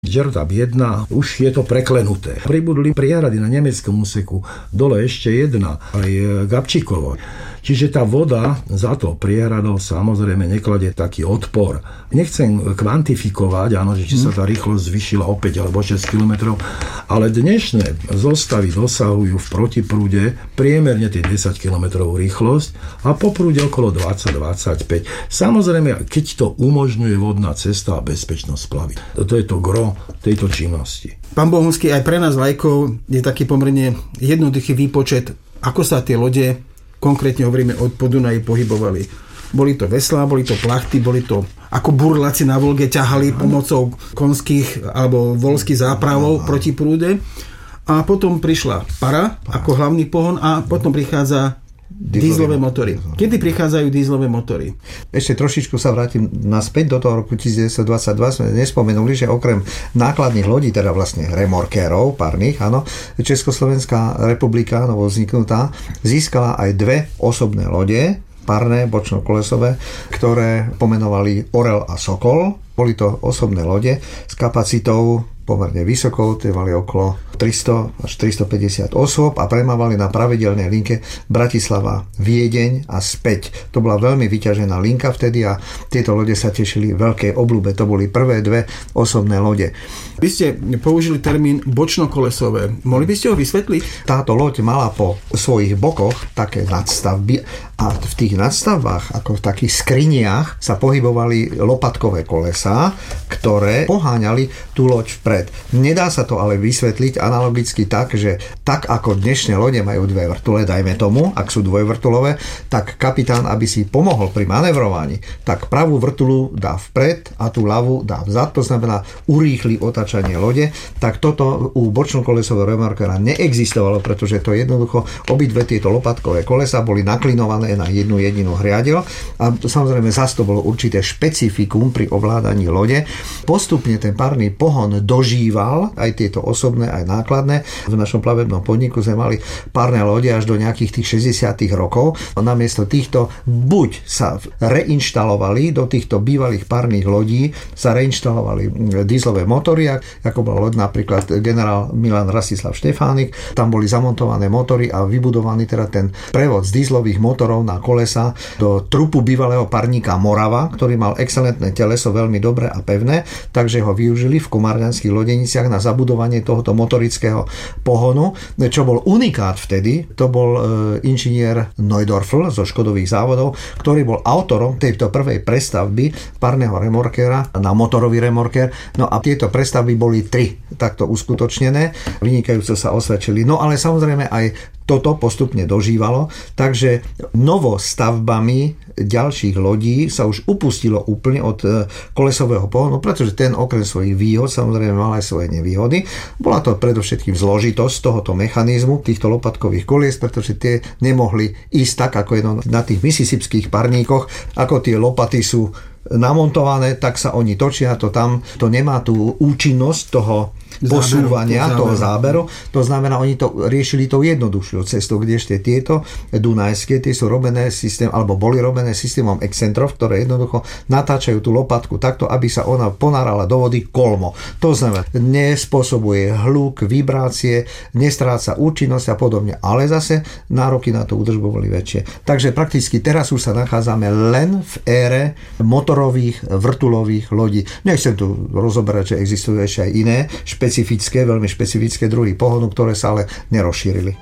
Žerdab 1, už je to preklenuté. Pribudli priehrady na nemeckom úseku, dole ešte jedna, aj Gabčíkovo. Čiže tá voda za to priehradou samozrejme nekladie taký odpor. Nechcem kvantifikovať, áno, že či sa tá rýchlosť zvýšila o 5 alebo 6 km, ale dnešné zostavy dosahujú v protiprúde priemerne tých 10 km rýchlosť a po prúde okolo 20-25. Samozrejme, keď to umožňuje vodná cesta a bezpečnosť plavy. To je to gro tejto činnosti. Pán Bohunský, aj pre nás laikov je taký pomerne jednoduchý výpočet, ako sa tie lode, konkrétne hovoríme od Podunaji, pohybovali. Boli to veslá, boli to plachty, boli to ako burláci na Volge ťahali pomocou konských alebo voľských zápravov proti prúde. A potom prišla para ako hlavný pohon a potom prichádza dízlové motory. Kedy prichádzajú dízlové motory? Ešte trošičku sa vrátim naspäť do toho roku 1922. Sme nespomenuli, že okrem nákladných lodí, teda vlastne remorkérov párnych, áno, Československá republika, novovzniknutá, získala aj dve osobné lode, párne, bočno-kolesové, ktoré pomenovali Orel a Sokol. Boli to osobné lode s kapacitou pomerne vysokou, tie mali okolo 300 až 350 osôb a premávali na pravidelnej linke Bratislava-Viedeň a späť. To bola veľmi vyťažená linka vtedy a tieto lode sa tešili veľkej obľúbe. To boli prvé dve osobné lode. Vy ste použili termín bočno-kolesové. Mohli by ste ho vysvetliť? Táto loď mala po svojich bokoch také nadstavby a v tých nadstavbách, ako v takých skriniach, sa pohybovali lopatkové kolesá, ktoré poháňali tú loď vpred. Nedá sa to ale vysvetliť analogicky tak, že tak ako dnešné lode majú dve vrtule, dajme tomu, ak sú dvojvrtulové, tak kapitán, aby si pomohol pri manevrovaní, tak pravú vrtulu dá vpred a tú ľavú dá vzad, to znamená urýchli otáčanie lode, tak toto u bočno-kolesového remorkera neexistovalo, pretože to jednoducho obidve tieto lopatkové kolesa boli naklinované na jednu jedinú hriadeľ a samozrejme zas to bolo určité špecifikum pri ovládaní lode. Postupne ten párny pohon dožíval aj tieto osobné, aj nákladné. V našom plavebnom podniku sme mali párne lode až do nejakých tých 60. rokov. Namiesto týchto buď sa reinštalovali do týchto bývalých párnych lodí, sa reinštalovali dízlové motory, ako bola loď napríklad generál Milan Rastislav Štefánik. Tam boli zamontované motory a vybudovaný teda ten prevod z dízlových motorov na kolesa do trupu bývalého parníka Morava, ktorý mal excelentné teleso, veľmi dobré a pevné, takže ho využili v komárňanských lodeniciach na zabudovanie tohoto motorického pohonu. Čo bol unikát vtedy, to bol inžinier Neudorfl zo Škodových závodov, ktorý bol autorom tejto prvej prestavby párneho remorkera na motorový remorker. No a tieto prestavby boli 3 takto uskutočnené, vynikajúco sa osvedčili. No ale samozrejme aj toto postupne dožívalo, takže novostavbami ďalších lodí sa už upustilo úplne od kolesového pohonu, pretože ten okrem svojich výhod samozrejme mal aj svoje nevýhody. Bola to predovšetkým zložitosť tohoto mechanizmu, týchto lopatkových kolies, pretože tie nemohli ísť tak, ako je na tých mississipských parníkoch, ako tie lopaty sú namontované, tak sa oni točia, to nemá tú účinnosť toho posúvania, toho záberu. To znamená, oni to riešili tou jednoduchšou cestou, kdežte tieto dunajské, tie sú robené alebo boli robené systémom excentrov, ktoré jednoducho natáčajú tú lopatku takto, aby sa ona ponárala do vody kolmo. To znamená, nespôsobuje hluk, vibrácie, nestráca účinnosť a podobne, ale zase nároky na tú údržbu boli väčšie. Takže prakticky teraz už sa nachádzame len v ére motorových vrtulových lodí. Nechcem tu rozoberať, že existujú ešte aj iné veľmi špecifické druhy pohonu, ktoré sa ale nerozšírili.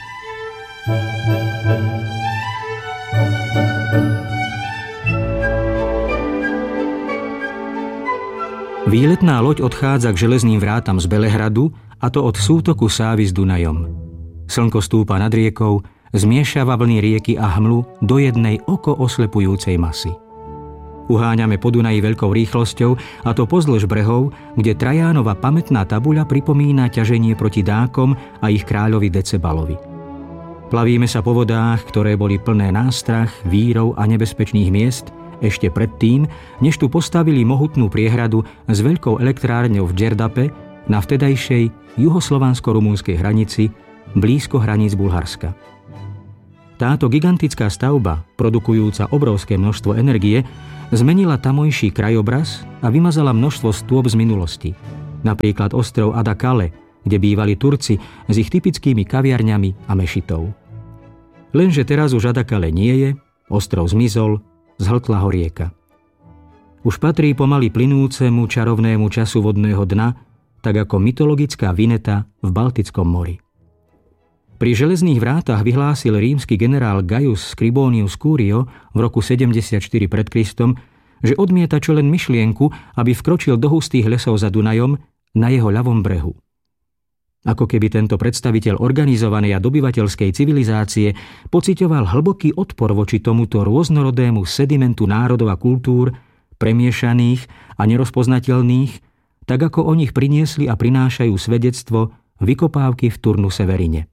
Výletná loď odchádza k železným vrátam z Belehradu, a to od sútoku Sávy s Dunajom. Slnko stúpa nad riekou, zmiešava vlny rieky a hmlu do jednej oko oslepujúcej masy. Uháňame po Dunaji veľkou rýchlosťou, a to pozdĺž brehov, kde Trajánova pamätná tabuľa pripomína ťaženie proti dákom a ich kráľovi Decebalovi. Plavíme sa po vodách, ktoré boli plné nástrah, vírov a nebezpečných miest, ešte predtým, než tu postavili mohutnú priehradu s veľkou elektrárňou v Džerdape na vtedajšej juhoslovansko-rumunskej hranici, blízko hraníc Bulharska. Táto gigantická stavba, produkujúca obrovské množstvo energie, zmenila tamojší krajobraz a vymazala množstvo stôp z minulosti. napríklad ostrov Adakale, kde bývali Turci s ich typickými kaviarňami a mešitou. Lenže teraz už Adakale nie je, ostrov zmizol, zhltla ho rieka. Už patrí pomaly plynúcemu čarovnému času vodného dna, tak ako mytologická Vineta v Baltickom mori. Pri železných vrátach vyhlásil rímsky generál Gaius Scribonius Curio v roku 74 pred Kristom, že odmieta čo len myšlienku, aby vkročil do hustých lesov za Dunajom na jeho ľavom brehu. Ako keby tento predstaviteľ organizovanej a dobyvateľskej civilizácie pociťoval hlboký odpor voči tomuto rôznorodému sedimentu národov a kultúr, premiešaných a nerozpoznateľných, tak ako o nich priniesli a prinášajú svedectvo vykopávky v Turnu Severine.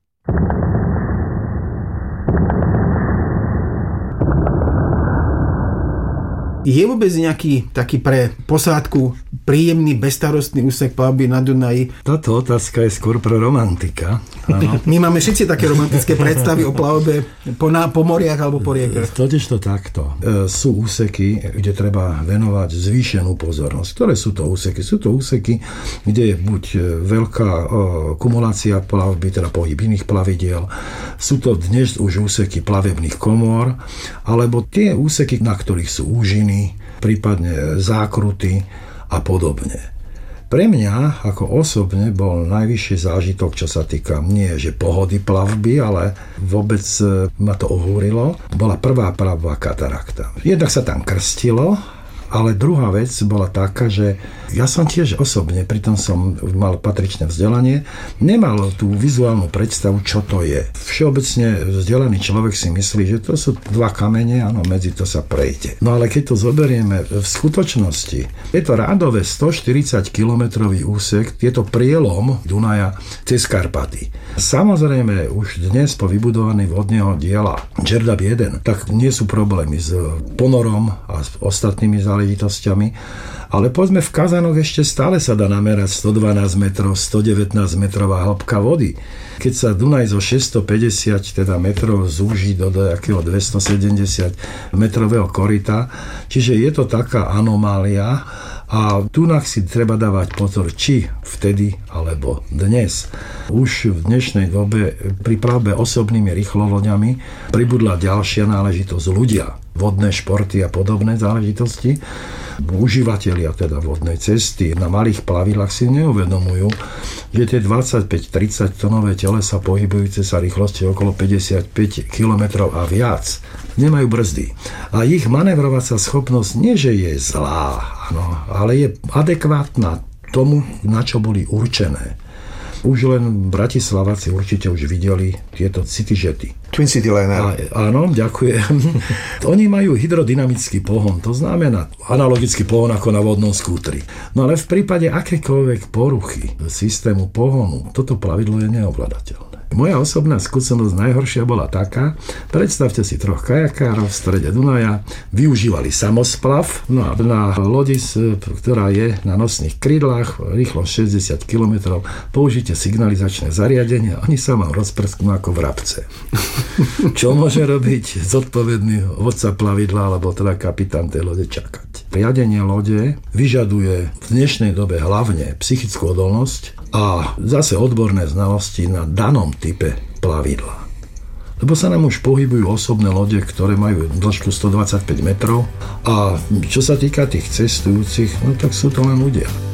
Je vôbec nejaký taký pre posádku príjemný, bezstarostný úsek plavby na Dunaji? Táto otázka je skôr pre romantika. Áno. My máme všetci také romantické predstavy o plavbe po moriach alebo po riekach. Totiž to takto. Sú úseky, kde treba venovať zvýšenú pozornosť. Ktoré sú to úseky? Sú to úseky, kde je buď veľká kumulácia plavby, teda pohyb iných plavidiel. Sú to dnes už úseky plavebných komôr, alebo tie úseky, na ktorých sú úžiny, prípadne zákruty a podobne. Pre mňa ako osobne bol najvyšší zážitok, čo sa týka nie že pohody plavby, ale vôbec ma to ohúrilo. Bola prvá plavba katarakta. Jednak sa tam krstilo, ale druhá vec bola taká, že ja som tiež osobne, pritom som mal patričné vzdelanie, nemal tú vizuálnu predstavu, čo to je. Všeobecne vzdelaný človek si myslí, že to sú dva kamene, áno, medzi to sa prejde. No ale keď to zoberieme v skutočnosti, je to rádové 140-kilometrový úsek, je to prielom Dunaja cez Karpaty. Samozrejme, už dnes po vybudovaní vodného diela Đerdap 1, tak nie sú problémy s ponorom a s ostatnými záležitosťami, ale povedzme v Kazanoch ešte stále sa dá namerať 112 metrov, 119 metrová hĺbka vody. Keď sa Dunaj zo 650 teda metrov zúži do nejakého 270 metrového koryta, čiže je to taká anomália. A tu si treba dávať pozor, či vtedy alebo dnes. Už v dnešnej dobe pri plavbe osobnými rýchloloďami pribudla ďalšia náležitosť ľudia. Vodné športy a podobné záležitosti. Užívateľia teda vodnej cesty na malých plavidlách si neuvedomujú, že tie 25-30 tonové telesa pohybujúce sa rýchlosti okolo 55 km a viac nemajú brzdy. A ich manevrovacia schopnosť nie, že je zlá, ale je adekvátna tomu, na čo boli určené. Už len Bratislavaci určite už videli tieto CityJety. Twin City Liner. Áno, ďakujem. Oni majú hydrodynamický pohon, to znamená analogický pohon ako na vodnom skútri. No ale v prípade akékoľvek poruchy systému pohonu, toto plavidlo je neovladateľné. Moja osobná skúsenosť najhoršia bola taká, predstavte si troch kajakárov v strede Dunaja, využívali samosplav, no a na lodi, ktorá je na nosných krídlach, rýchlo 60 km, použite signalizačné zariadenie a oni sa vám rozprsknú ako vrabce. Čo môže robiť zodpovedný vodca plavidla, alebo teda kapitán tej lode čakať? Riadenie lode vyžaduje v dnešnej dobe hlavne psychickú odolnosť a zase odborné znalosti na danom type plavidla. Lebo sa nám už pohybujú osobné lode, ktoré majú dĺžku 125 metrov a čo sa týka tých cestujúcich, no tak sú to len ľudia.